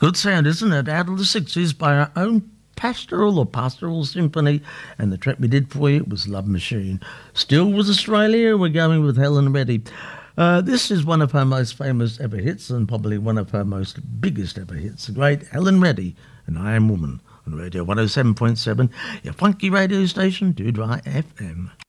Good sound, isn't it? Out of the 60s by our own Pastoral Symphony, and the track we did for you was Love Machine. Still with Australia, we're going with Helen Reddy. This is one of her most famous ever hits and probably one of her most biggest ever hits. The great Helen Reddy and I Am Woman on Radio 107.7, your funky radio station, Dudra FM.